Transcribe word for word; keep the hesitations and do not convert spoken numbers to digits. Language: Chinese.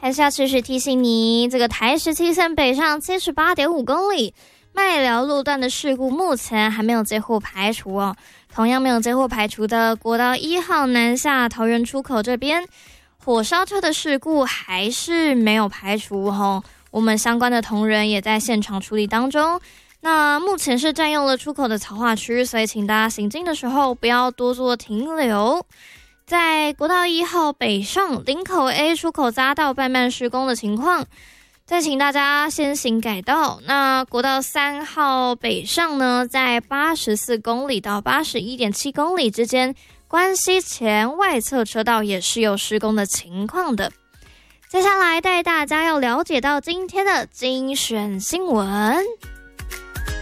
还是要持续提醒你，这个台十七线北上 七十八点五 公里麦寮路段的事故目前还没有最后排除哦。同样没有最后排除的国道一号南下桃园出口这边火烧车的事故还是没有排除哦。我们相关的同仁也在现场处理当中。那目前是占用了出口的草化区，所以请大家行进的时候不要多做停留。在国道一号北上林口 A 出口匝道慢慢施工的情况，再请大家先行改道。那国道三号北上呢，在八十四公里到 八十一点七 公里之间，关西前外侧车道也是有施工的情况的。接下来带大家要了解到今天的精选新闻。